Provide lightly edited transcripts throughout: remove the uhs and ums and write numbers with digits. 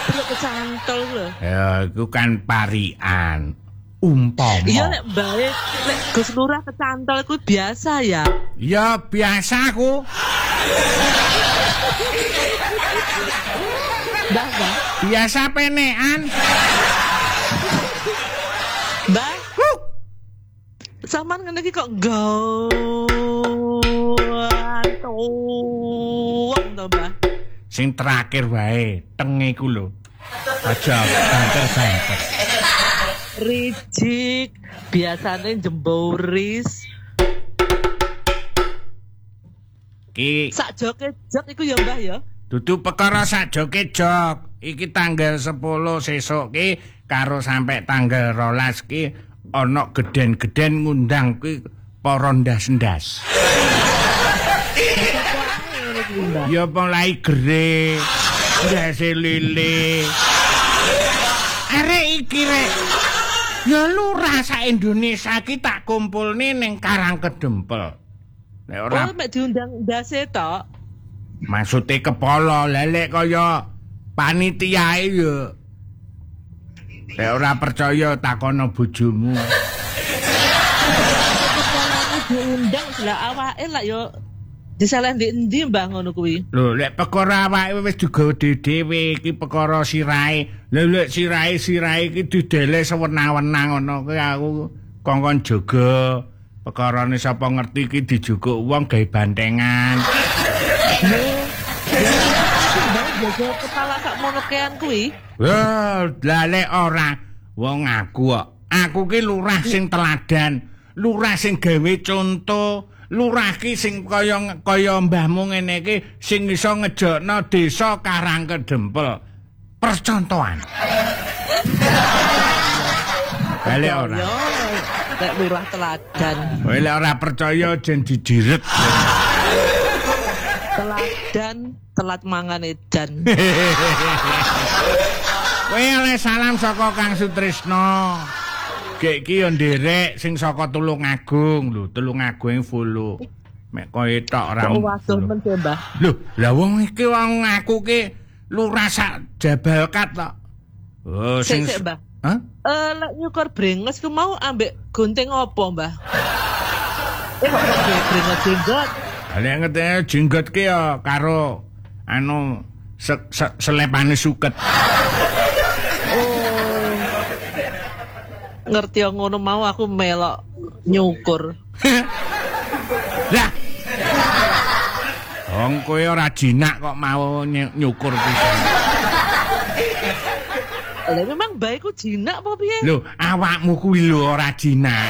Bro kecantol lho. Ya, iku kan parian. Umpama. Iya lek bae lek Gus Lurah kecantol iku biasa ya. Ya biasa ku. Mbah. Biasa penekan. Mbah. Saman ngene iki kok gawatuan to, Mbah. Sing terakhir wae, tenge ku lho. Aja banter-banter. Rijik, biasane jemboris. Ki Sak joke jok iku ya, Mbah ya. dudu perkara sak joke jok. Iki tanggal 10 sesuk ki karo sampai tanggal 12 ki ana geden-geden ngundang ki para ndas-ndas. Ya mulai gere, ndase lele. Arek iki rek. Ya lurah sak Indonesia ki tak kumpulne ning Karangkedempel. Nek ora mek diundang ndase tok. maksude kepala lelek kaya panitiae ya. Nek ora percaya takono bojomu. Diundang lah awake lah yo disalah ndi Mbah ngono kuwi. Lho, lek perkara awake wis digawe dhewe iki perkara sirahe. Lha lek sirahe iki didele sewenang-wenang ngono kuwi aku kongkon jaga. Perkarane sapa ngerti iki dijukuk wong gawe bantengan. Jaga kepala sak monokean kuwi. Lah lek ora wong aku kok. Aku ki lurah sing teladan, lurah sing gawe conto, lurah ki sing kaya mbahmu ngene iki sing iso ngejokno desa Karangkedempel. Percontohan. Balik ora. Lek lurah teladan. Kowe lek ora percaya jen didiret. Teladan telat mangan edan. Kowe oleh salam saka Kang Sutrisno. Gek iki yo nderek sing saka Tulungagung lho, Tulungagung follow. Mek kowe tok ora. Waduh men Mbah. Lho, lah wong iki wong aku ki lurah sak Jabalkat tok. Oh, sing Mbah. Hah? Lek nyukur brenges ku mau ambek gunting apa, Mbah? Kok brenges jenggot? Lah ngerti jenggot ki ya karo anu selepane suket. Ngerti yang ngono mau aku melok nyukur. Lah. Wong kowe ora jinak kok mau nyukur pisan. Lah memang bae ku jinak apa piye? Lho, awakmu kuwi lho ora jinak.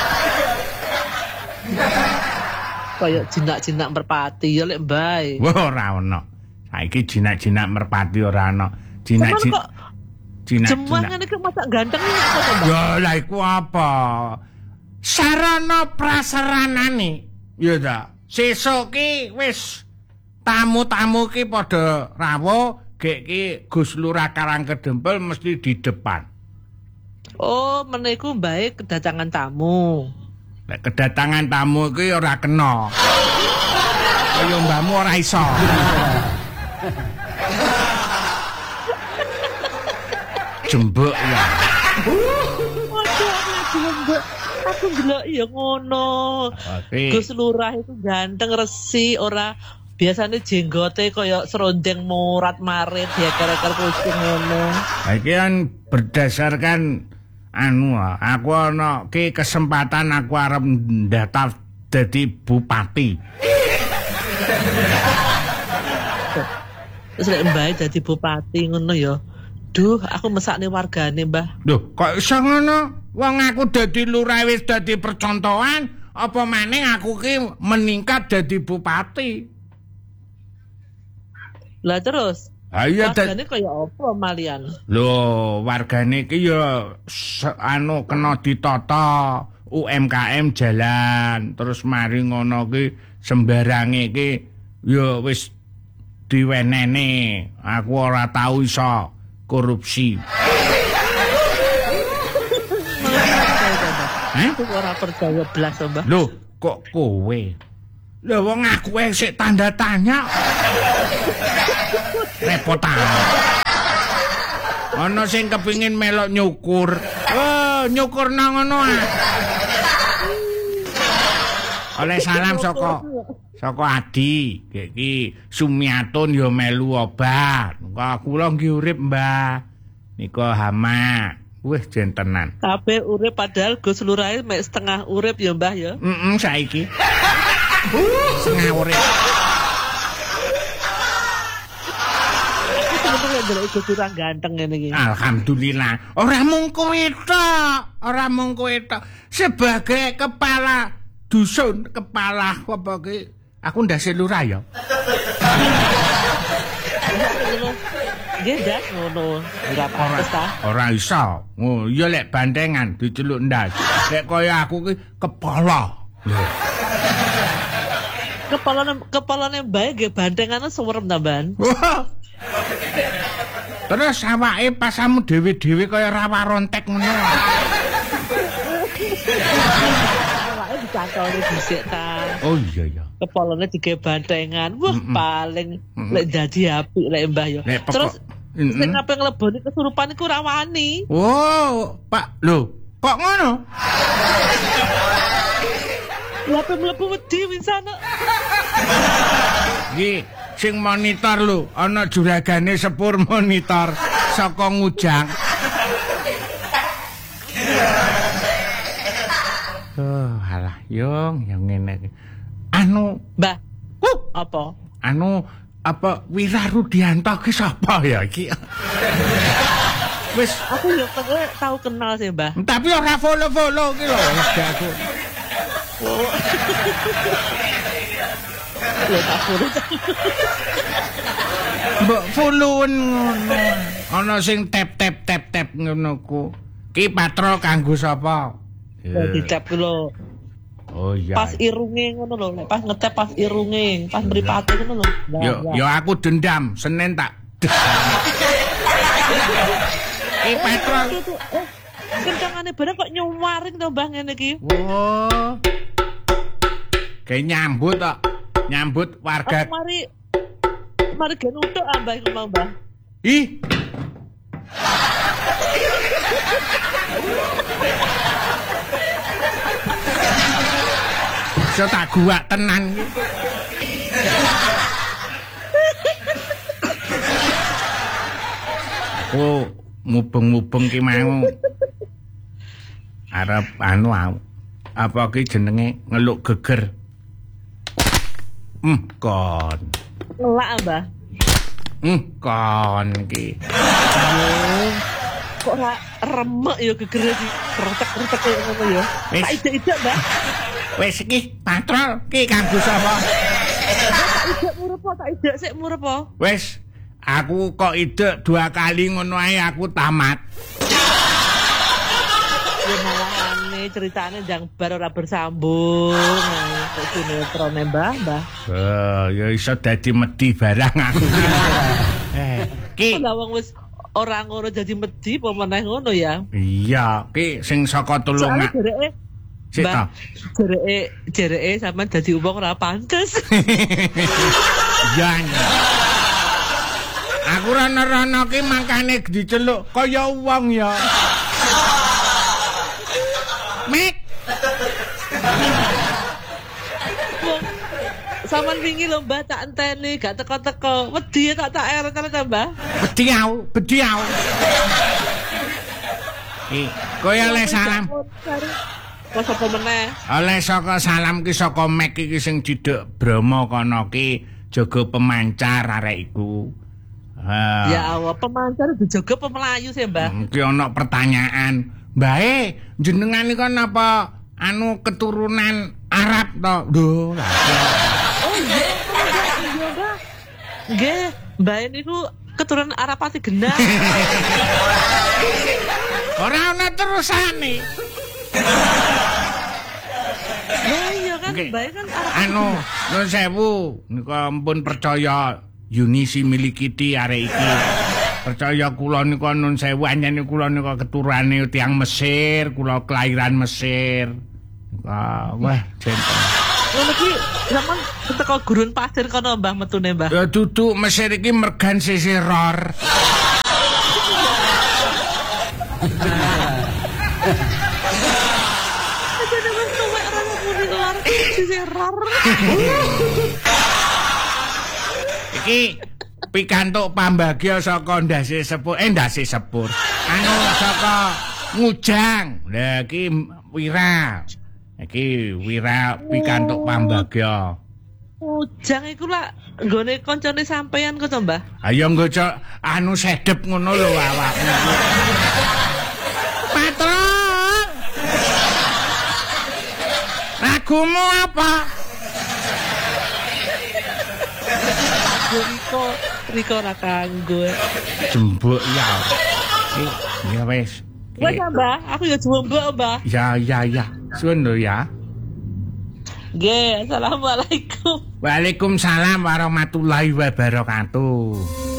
Kayak jinak-jinak merpati ya lek bae. Wah, ora ono. Saiki jinak-jinak merpati ora ono. Jinak-jinak. Jemuan ngene iki masak ganteng iki apa to, Mbak? Ya lah iku apa? Sarana prasaranane. Ya ta. Sesuk ki wis tamu-tamu ki padha rawuh, gek ki Gus Lurah Karangkedempel mesti di depan. Oh, meniku baik kedatangan tamu. Lek kedatangan tamu ki ora kena. Kaya mbahmu ora iso. Jembek ya. Waduh, jembek. Aku ndelok ya ngono. Gus Lurah itu ganteng resi ora biasanya jenggote kaya serondeng murat marit ya kira-kira pusing ngono. Iki kan berdasarkan aku ana ki kesempatan aku arep ndaftar dadi bupati. Terus lek Mbah dadi bupati ngono ya. Duh, aku mesakne wargane, Mbah. Duh, kok iso ngono? Wong aku dadi lurah wis dadi percontohan, apa maning aku ki meningkat dadi bupati. Lah terus Ayo wargane kaya apa malian? Lho, wargane ki ya kena ditata UMKM jalan, terus mari ngono ki sembarange ki ya wis diweneni. Aku ora tau iso korupsi. Aku ora percaya blas, Mbah. Lho, kok kowe? Lho wong aku sik tanda tanya. Repot Ana sing kepengin melok nyukur. Oh, nyukur nang ngono ah. Oleh salam saka Adi. Iki Sumiatun ya melu obat. Kula nggih urip, Mbah. Nika hama. Wih jentenan. Kabeh urip padahal Gus Lurahe mek setengah urip ya, Mbah ya. Saiki. Setengah urip. Ndelok Gus Lurah ganteng ngene iki. Alhamdulillah. Ora mung kowe tok. Sebagai kepala dusun, kepala apa ki? Aku ndase lurah ya. Nggih, ndas ngono. Ora pantes ta? Ora iso. Oh, ya lek bandengan diceluk ndas. Lek kaya aku ki kepala. Kepalane bae nggih bandengane suwerem tambahan. Terus awake pasamu dhewe-dhewe kaya rawa rontek ngono. Awake dicantoli dhisik ta. Oh iya. Kepalane digawe bandengan. Wah, paling lek dadi apik lek Mbah ya. Terus sing ape ngleboni kesurupan iku ora wani. Oh, Pak. Lho, kok ngono? Lha ape mlebu wedi winsane. Iki sing monitor lho, ana juragane sepur monitor saka ngujang. Oh, halah, yang ngene iki. Anu, Mbah. Apa? Apa Wira Rudianto ki sapa ya iki? Wis aku yo tau kenal sih, Mbah. Tapi ora follow-follow ki lho, aku. Oh. Lho tak follow. Mbok followen ngono. Ana sing tap ngono ku. Ki patrol kanggo sapa? Dicap lho. Oh iya. Pas irunge ngono lho, pas ngetep pas irunge, pas mripate ngono lho. Yo aku dendam, Senin tak. Patrol. Kencangane bareng kok nyuwaring to Mbah ngene iki. Oh. Kayak nyambut kok. Nyambut warga. Mari gen utuk Mbah iku mau, Mbah. Ih. So tak gua tenan. Oh, mubeng-mubeng ki mau. Arep anu apa ki jenenge ngeluk geger. Kon. Elak, Mbah. Kon ki. Kok ora remek ya gegere iki. Retek-retek ngono ya. Tak ijek-ijek, Mbah. Wis iki patrol ki kanggo sapa? Tak ijek sik murep apa? Wis aku kok ide 2 kali ngono ae aku tamat. Ya malahane ceritane ndang bar ora bersambung. Kok sinetron Mbah. Ya iso dadi medhi barang aku. Ki wong wis ora ngono dadi medhi apa meneh ngono ya. Iya, ki sing saka tulungan. Mbah, jereke sampean dadi wong ora pantes. Ya. Aku ora nerono ki mangkane diceluk kaya wong ya. Mek. Saman wingi lho Mbah tak enteni gak teko-teko. Wedi tak eret ta Mbah. Wedi au. Kaya le salam. Kok sapa meneh? Oleh saka salam ki saka Mek iki sing cidhek Bromo kono ki jaga pemancar arek iku. Ya Allah, pemancar dijaga pemelayu sih, Mbah. Ki ana pertanyaan. Mbae, jenengan iki kan apa anu keturunan Arab to? Lho, lah. Oh iya, Mbah. Nggih, Mbah niku keturunan Arab pati genah. Ora ana terusane. Lah iya kan, Mbah kan Arab. Anu, nuwun sewu, nika ampun percaya Yunisi milikiti arek iki. Percaya kula niku nun sewu anyane kula niku keturunane tiyang Mesir, kula kelahiran Mesir. Wah, jenten. Ngono iki sampean teko gurun pasir kono Mbah metune, Mbah. Ya duduk Mesir iki mergan sisiror. Iki pikantuk pambagya saka ndase sepur, anu saka Ngujang. Lah iki Wira. Iki Wira pikantuk pambagya. Ngujang iku lah nggone kancane sampean kok to, Mbah? Ayo nggo anu sedep ngono lho awakmu. Patron. Lagumu apa? Riko ra kanggo. Jembuk ya. Ya wis. Wes, Mbah, aku ya jembuk, Mbah. Ya. Suwun lho ya. Nggih, assalamualaikum. Waalaikumsalam warahmatullahi wabarakatuh.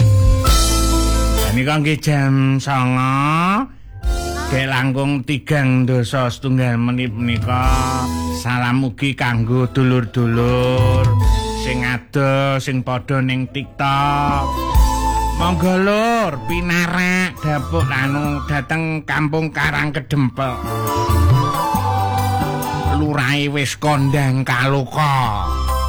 Nika nggih jam 09.00. Dek langkung 3:30 menit menika. Salam mugi kanggo dulur-dulur sing adoh sing padha ning TikTok. Monggo lur pinarak dapuk dateng Kampung Karangkedempel. Lurahe wis kondang kaloka.